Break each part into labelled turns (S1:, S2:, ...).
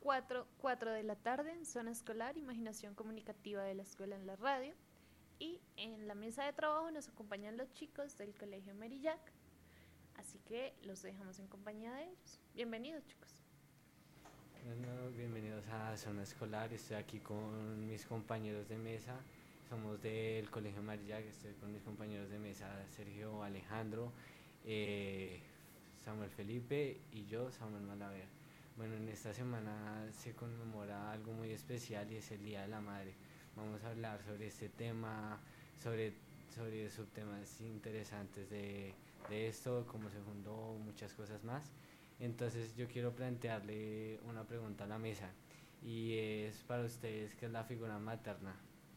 S1: cuatro de la tarde en Zona Escolar, Imaginación Comunicativa de la Escuela en la Radio. Y en la mesa de trabajo nos acompañan los chicos del Colegio Merillac, así que los dejamos en compañía de ellos. Bienvenidos, chicos.
S2: Bueno, bienvenidos a Zona Escolar. Estoy aquí con mis compañeros de mesa. Somos del Colegio Marillac. Estoy con mis compañeros de mesa, Sergio, Alejandro, Samuel Felipe y yo, Samuel Malaver. Bueno, en esta semana se conmemora algo muy especial y es el Día de la Madre. Vamos a hablar sobre este tema, sobre subtemas interesantes de esto, cómo se fundó, muchas cosas más. Entonces yo quiero plantearle una pregunta a la mesa y es para ustedes, ¿qué es la figura materna?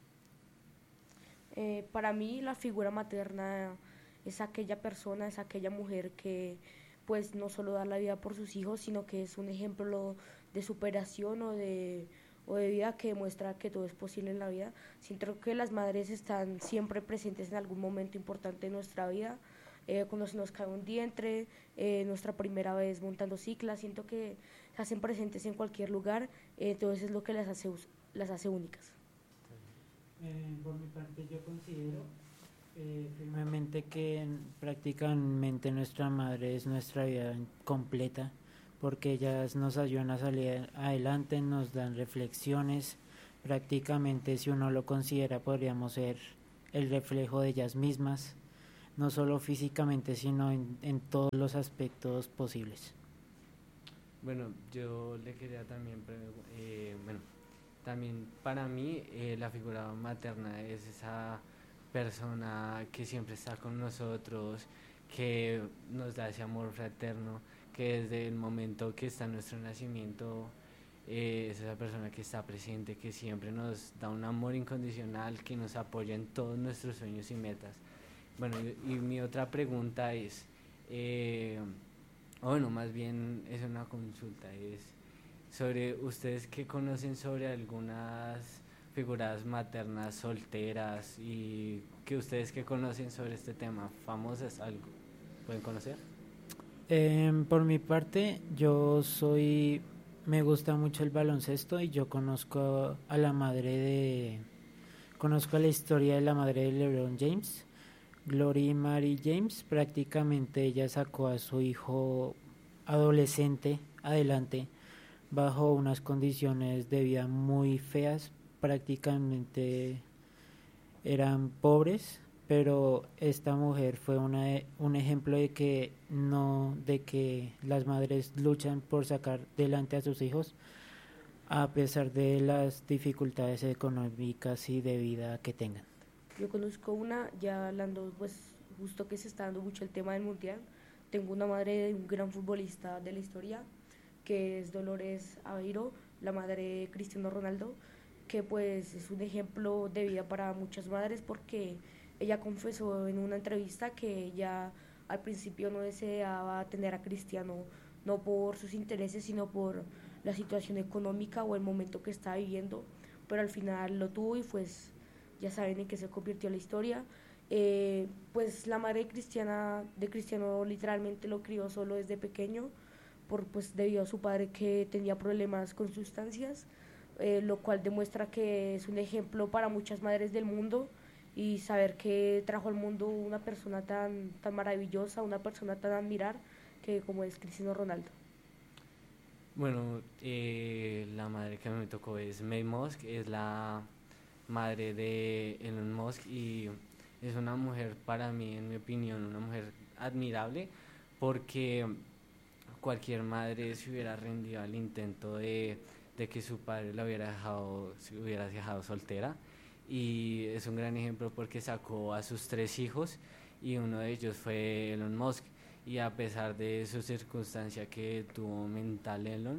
S3: Para mí la figura materna es aquella persona, es aquella mujer que pues no solo da la vida por sus hijos, sino que es un ejemplo de superación o de vida que demuestra que todo es posible en la vida. Siento que las madres están siempre presentes en algún momento importante de nuestra vida, cuando se nos cae un diente, nuestra primera vez montando cicla, siento que se hacen presentes en cualquier lugar, entonces es lo que las hace únicas.
S4: Por mi parte yo considero firmemente que prácticamente nuestra madre es nuestra vida completa, porque ellas nos ayudan a salir adelante, nos dan reflexiones, prácticamente si uno lo considera podríamos ser el reflejo de ellas mismas, no solo físicamente sino en todos los aspectos posibles.
S2: Bueno, yo le quería también, también para mí la figura materna es esa persona que siempre está con nosotros, que nos da ese amor fraterno, que desde el momento que está nuestro nacimiento es esa persona que está presente, que siempre nos da un amor incondicional, que nos apoya en todos nuestros sueños y metas. Bueno, y mi otra pregunta es, bueno, más bien es una consulta, es sobre ustedes que conocen sobre algunas figuras maternas solteras y que ustedes que conocen sobre este tema, famosas, algo, ¿pueden conocer?
S4: Por mi parte, me gusta mucho el baloncesto y yo conozco a conozco la historia de la madre de LeBron James, Glory Mary James. Prácticamente ella sacó a su hijo adolescente adelante bajo unas condiciones de vida muy feas, prácticamente eran pobres, pero esta mujer fue un ejemplo de que no, de que las madres luchan por sacar delante a sus hijos a pesar de las dificultades económicas y de vida que tengan.
S3: Yo conozco una, ya hablando pues justo que se está dando mucho el tema del mundial, tengo una madre de un gran futbolista de la historia, que es Dolores Aveiro, la madre de Cristiano Ronaldo, que pues es un ejemplo de vida para muchas madres porque ella confesó en una entrevista que ella al principio no deseaba tener a Cristiano, no por sus intereses, sino por la situación económica o el momento que estaba viviendo, pero al final lo tuvo y pues ya saben en qué se convirtió la historia. Pues la madre de Cristiano literalmente lo crió solo desde pequeño, pues debido a su padre que tenía problemas con sustancias, lo cual demuestra que es un ejemplo para muchas madres del mundo y saber que trajo al mundo una persona tan maravillosa, una persona tan admirar que como es Cristiano Ronaldo.
S2: Bueno, la madre que me tocó es May Musk, es la madre de Elon Musk y es una mujer para mí, en mi opinión, una mujer admirable porque cualquier madre se hubiera rendido al intento de que su padre la hubiera se hubiera dejado soltera y es un gran ejemplo porque sacó a sus 3 hijos y uno de ellos fue Elon Musk y a pesar de su circunstancia que tuvo mental Elon,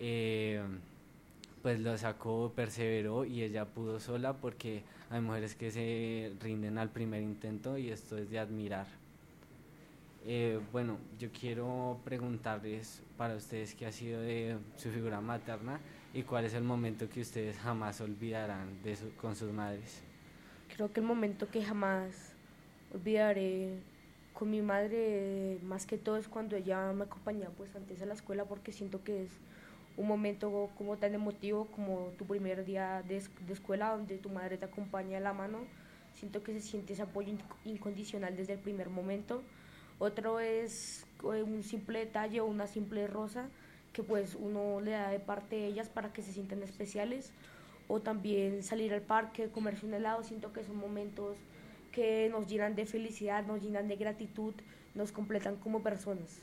S2: pues lo sacó, perseveró y ella pudo sola porque hay mujeres que se rinden al primer intento y esto es de admirar. Bueno, yo quiero preguntarles para ustedes qué ha sido de su figura materna y cuál es el momento que ustedes jamás olvidarán con sus madres.
S3: Creo que el momento que jamás olvidaré con mi madre, más que todo, es cuando ella me acompañaba pues antes a la escuela porque siento que es un momento como tan emotivo como tu primer día de escuela donde tu madre te acompaña de la mano. Siento que se siente ese apoyo incondicional desde el primer momento. Otro es un simple detalle o una simple rosa que pues uno le da de parte de ellas para que se sientan especiales, o también salir al parque, comerse un helado. Siento que son momentos que nos llenan de felicidad, nos llenan de gratitud, nos completan como personas.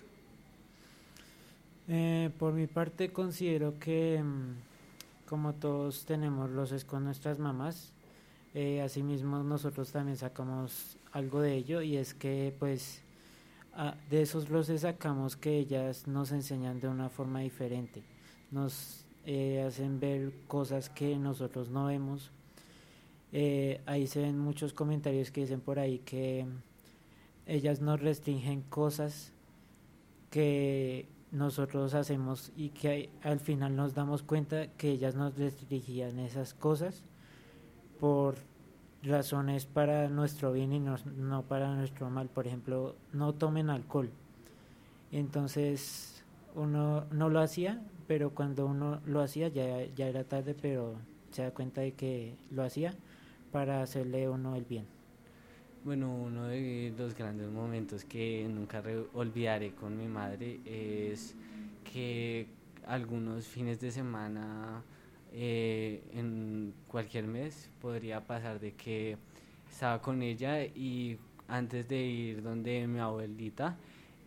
S4: Por mi parte considero que como todos tenemos roces con nuestras mamás, asimismo nosotros también sacamos algo de ello, y es que pues de esos roces sacamos que ellas nos enseñan de una forma diferente, nos hacen ver cosas que nosotros no vemos. Ahí se ven muchos comentarios que dicen por ahí que ellas nos restringen cosas que nosotros hacemos, y que al final nos damos cuenta que ellas nos restringían esas cosas por razones para nuestro bien y no para nuestro mal. Por ejemplo, no tomen alcohol. Entonces uno no lo hacía, pero cuando uno lo hacía ya era tarde, pero se da cuenta de que lo hacía para hacerle uno el bien.
S2: Bueno, uno de los grandes momentos que nunca olvidaré con mi madre es que algunos fines de semana en cualquier mes podría pasar de que estaba con ella y antes de ir donde mi abuelita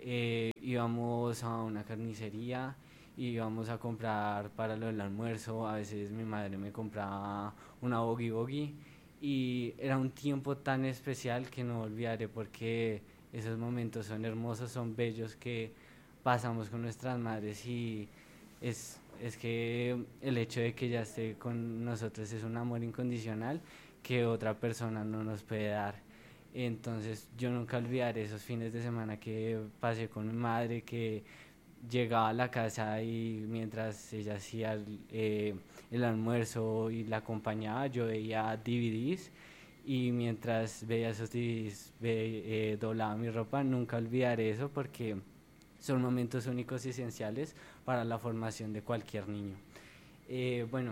S2: íbamos a una carnicería, íbamos a comprar para lo del almuerzo. A veces mi madre me compraba una bogi bogi y era un tiempo tan especial que no olvidaré, porque esos momentos son hermosos, son bellos, que pasamos con nuestras madres, y es que el hecho de que ella esté con nosotros es un amor incondicional que otra persona no nos puede dar. Entonces yo nunca olvidaré esos fines de semana que pasé con mi madre, que llegaba a la casa y mientras ella hacía el almuerzo y la acompañaba, yo veía DVDs, y mientras veía esos DVDs doblaba mi ropa. Nunca olvidaré eso, porque son momentos únicos y esenciales para la formación de cualquier niño. Bueno,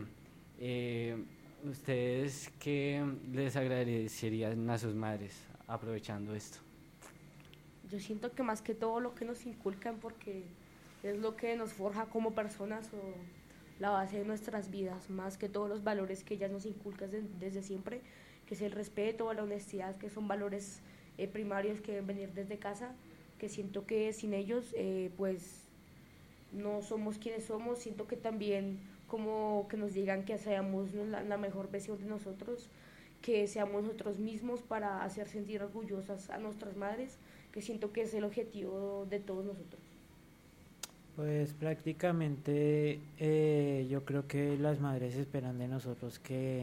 S2: ¿ustedes qué les agradecerían a sus madres aprovechando esto?
S3: Yo siento que más que todo lo que nos inculcan, porque es lo que nos forja como personas o la base de nuestras vidas, más que todos los valores que ellas nos inculcan desde siempre, que es el respeto, la honestidad, que son valores primarios que deben venir desde casa, que siento que sin ellos pues no somos quienes somos. Siento que también como que nos digan que seamos la mejor versión de nosotros, que seamos nosotros mismos para hacer sentir orgullosas a nuestras madres, que siento que es el objetivo de todos nosotros.
S4: Pues prácticamente yo creo que las madres esperan de nosotros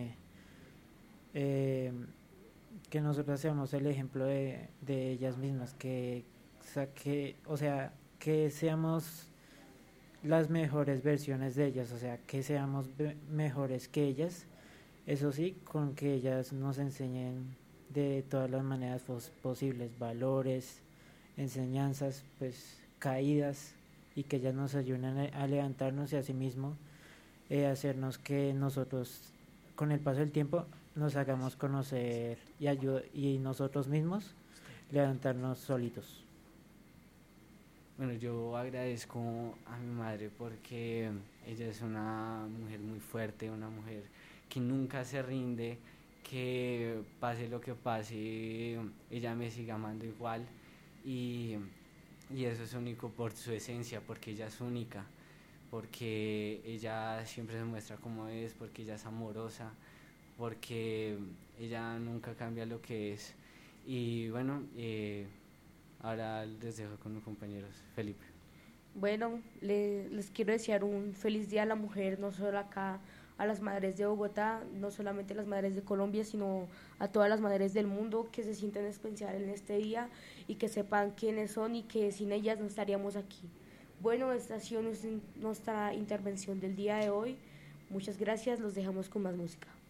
S4: eh, que nosotros seamos el ejemplo de ellas mismas, que seamos las mejores versiones de ellas, o sea, que seamos mejores que ellas. Eso sí, con que ellas nos enseñen de todas las maneras posibles, valores, enseñanzas, pues caídas, y que ellas nos ayuden a levantarnos, y asimismo hacernos que nosotros con el paso del tiempo nos hagamos conocer y nosotros mismos levantarnos solitos.
S2: Bueno, yo agradezco a mi madre porque ella es una mujer muy fuerte, una mujer que nunca se rinde, que pase lo que pase, ella me sigue amando igual, y eso es único por su esencia, porque ella es única, porque ella siempre se muestra como es, porque ella es amorosa, porque ella nunca cambia lo que es. Y bueno, ahora les dejo con mis compañeros. Felipe.
S3: Bueno, les quiero desear un feliz día a la mujer, no solo acá a las madres de Bogotá, no solamente las madres de Colombia, sino a todas las madres del mundo, que se sienten especiales en este día y que sepan quiénes son y que sin ellas no estaríamos aquí. Bueno, esta ha sido nuestra intervención del día de hoy. Muchas gracias, los dejamos con más música.